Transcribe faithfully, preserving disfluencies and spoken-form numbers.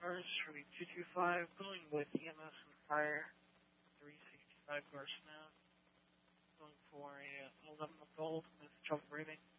Cars, Ruby two two five, going with E M S and fire, three sixty-five Garson Ave, going for a uh, eleven of gold with trouble breathing.